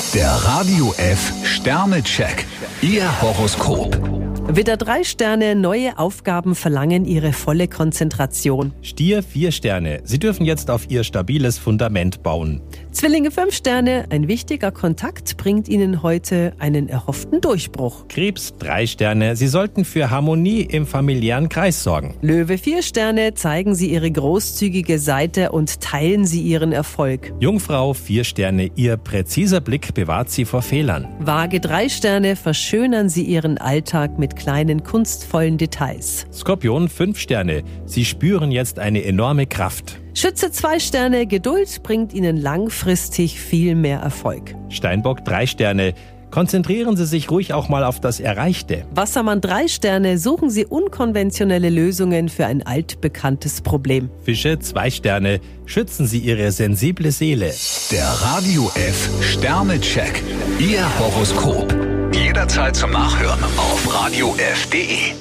Der Radio F Sternecheck. Ihr Horoskop. Widder 3 Sterne, neue Aufgaben verlangen Ihre volle Konzentration. Stier 4 Sterne. Sie dürfen jetzt auf Ihr stabiles Fundament bauen. Zwillinge 5 Sterne, ein wichtiger Kontakt bringt Ihnen heute einen erhofften Durchbruch. Krebs 3 Sterne. Sie sollten für Harmonie im familiären Kreis sorgen. Löwe 4 Sterne, zeigen Sie Ihre großzügige Seite und teilen Sie Ihren Erfolg. Jungfrau 4 Sterne. Ihr präziser Blick bewahrt Sie vor Fehlern. Waage 3 Sterne, verschönern Sie Ihren Alltag mit kleinen kunstvollen Details. Skorpion 5 Sterne. Sie spüren jetzt eine enorme Kraft. Schütze 2 Sterne, Geduld bringt Ihnen langfristig viel mehr Erfolg. Steinbock 3 Sterne. Konzentrieren Sie sich ruhig auch mal auf das Erreichte. Wassermann 3 Sterne, suchen Sie unkonventionelle Lösungen für ein altbekanntes Problem. Fische 2 Sterne. Schützen Sie Ihre sensible Seele. Der Radio F Sternecheck. Ihr Horoskop. Jederzeit zum Nachhören auf radiof.de.